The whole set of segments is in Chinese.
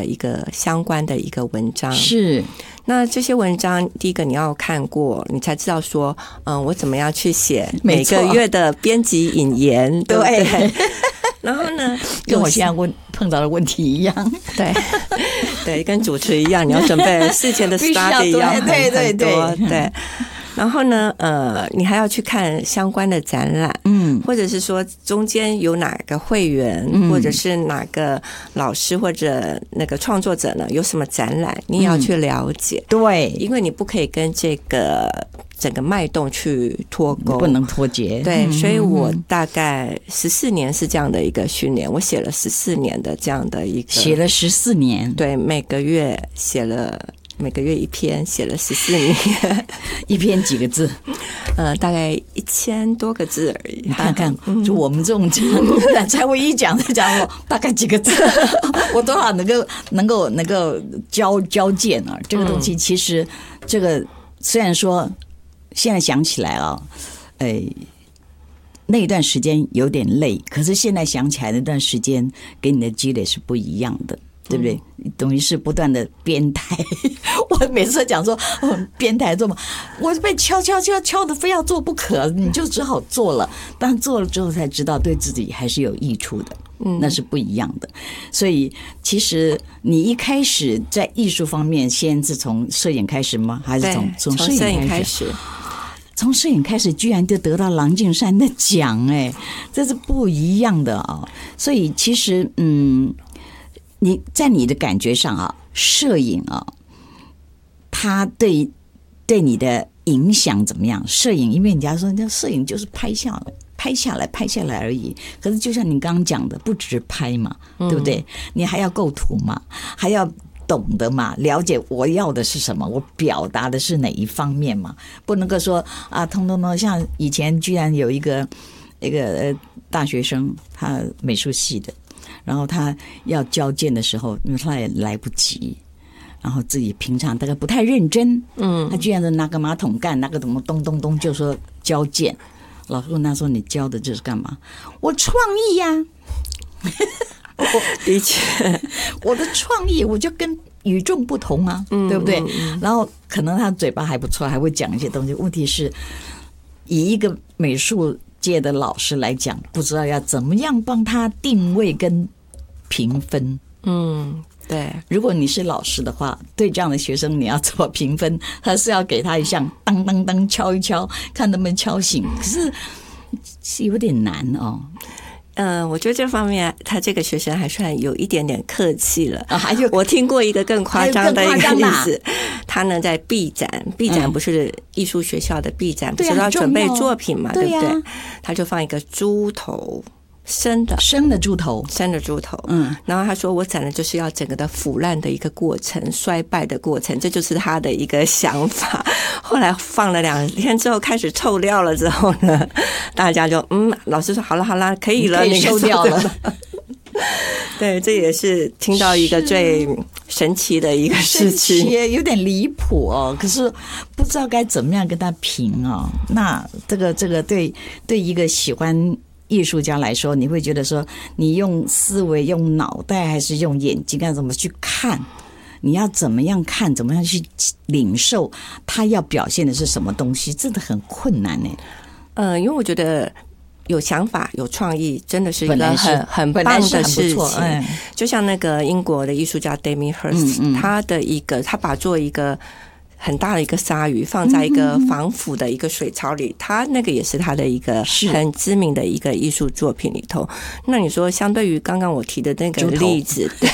一个相关的一个文章。 是， 那这些文章，第一个你要看过，你才知道说，我怎么样去写每个月的编辑引言，对不对？然后呢， 跟我现在碰到的问题一样， 对对，跟主持一样，你要准备事前的 study 要很多，对。然后呢，你还要去看相关的展览，或者是说中间有哪个会员，或者是哪个老师或者那个创作者呢，有什么展览，你也要去了解。 对， 因为你不可以跟这个整个脉动去脱钩， 不能脱节。 对，所以我大概14年是这样的一个训练，我写了14年的这样的一个， 写了14年， 对，每个月一篇，写了14年， 一篇几个字？ 大概1000多个字而已。 你看看，就我们这种才会一讲就讲我大概几个字，我多少能够交件啊？这个东西其实，这个虽然说现在想起来啊，那一段时间有点累，可是现在想起来那段时间给你的积累是不一样的。对不对？等于是不断的编台。我每次讲说编台做嘛，我被敲的非要做不可，你就只好做了。但做了之后才知道对自己还是有益处的，那是不一样的。所以其实你一开始在艺术方面，先是从摄影开始吗？还是从摄影开始？从摄影开始，居然就得到郎静善的奖，这是不一样的啊！所以其实你在你的感觉上啊，摄影啊，它对你的影响怎么样？摄影，因为人家说，摄影就是拍下来而已。可是就像你刚刚讲的，不只是拍嘛，对不对？你还要构图嘛，还要懂得嘛，了解我要的是什么，我表达的是哪一方面嘛，不能够说啊，通像以前居然有一个大学生，他美术系的。然后他要交件的时候，因为他也来不及，然后自己平常大概不太认真，他居然就拿个马桶盖，拿个什么咚咚咚就说交件。老师问他说：“你交的这是干嘛？”我创意呀， 的确， 我的创意我就跟与众不同啊，对不对？然后可能他嘴巴还不错，还会讲一些东西。问题是，以一个美术界的老师来讲，不知道要怎么样帮他定位跟评分。 对。 如果你是老师的话，对这样的学生你要怎么评分？还是要给他一项当当当敲一敲，看能不能敲醒？可是有点难哦。 我觉得这方面他这个学生还算有一点点客气了。 还有我听过一个更夸张的一个例子，他呢在毕展不是艺术学校的毕展，不是要准备作品嘛，对不对？他就放一个猪头。生的猪头，然后他说我展的就是要整个的腐烂的一个过程，衰败的过程，这就是他的一个想法。后来放了2天之后开始臭掉了之后呢，大家就老师说好了可以了， 你收掉了。 对，这也是听到一个最神奇的一个事情， 有点离谱哦。可是不知道该怎么样跟他评哦。那这个对一个喜欢艺术家来说，你会觉得说，你用思维、用脑袋，还是用眼睛，该怎么去看？你要怎么样看？怎么样去领受他要表现的是什么东西？真的很困难呢。 因为我觉得有想法、有创意，真的是一个很棒的事情。就像那个英国的艺术家 Damien Hirst，他把做一个很大的一个鲨鱼放在一个防腐的一个水槽里，他那个也是他的一个很知名的一个艺术作品里头。那你说，相对于刚刚我提的那个例子，对，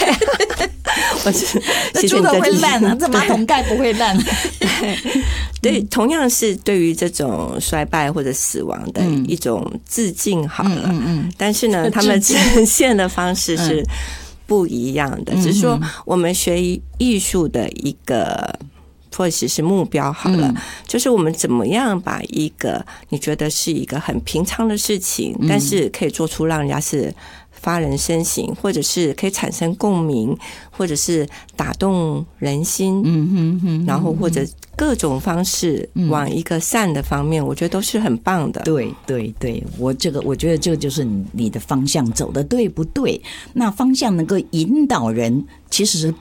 那猪头会烂啊，这马桶盖不会烂。 对，同样是对于这种衰败或者死亡的一种致敬好了，但是呢，他们呈现的方式是不一样的。只是说，我们学艺术的一个或者是目标好了，就是我们怎么样把一个你觉得是一个很平常的事情，但是可以做出让人家是发人深省，或者是可以产生共鸣，或者是打动人心，然后或者各种方式往一个善的方面，我觉得都是很棒的。 对对对，我觉得这个就是你的方向走的对不对？那方向能够引导人，其实是